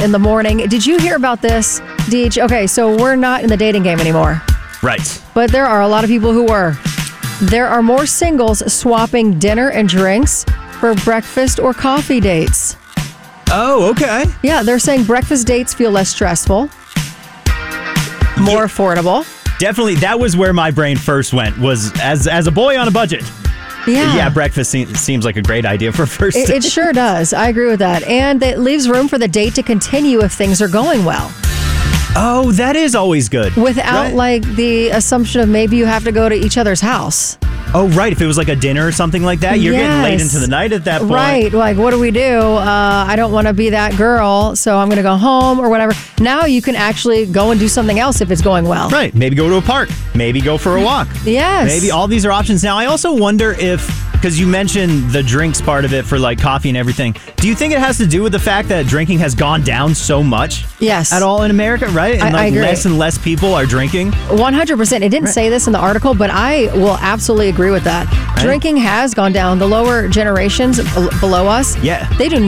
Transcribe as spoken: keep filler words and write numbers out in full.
in the morning. Did you hear about this, Deej? Okay, so we're not in the dating game anymore. Right. But there are a lot of people who were. There are more singles swapping dinner and drinks for breakfast or coffee dates. Oh, okay. Yeah, they're saying breakfast dates feel less stressful, more Yeah. affordable. Definitely, that was where my brain first went, was as as a boy on a budget. Yeah. Yeah, breakfast se- seems like a great idea for a first It, date. it sure does. I agree with that. And it leaves room for the date to continue if things are going well. Oh, that is always good. Without Right. like the assumption of maybe you have to go to each other's house. Oh, right. If it was like a dinner or something like that, you're getting late Yes. into the night at that point. Right. Like, what do we do? Uh, I don't want to be that girl, so I'm going to go home or whatever. Now you can actually go and do something else if it's going well. Right. Maybe go to a park. Maybe go for a walk. Yes. Maybe all these are options. Now, I also wonder if, because you mentioned the drinks part of it for like coffee and everything, do you think it has to do with the fact that drinking has gone down so much? Yes. At all in America, right? And I- I like agree. less and less people are drinking. one hundred percent. It didn't Right. say this in the article, but I will absolutely agree with that. Drinking has gone down. The lower generations b- below us, Yeah. they do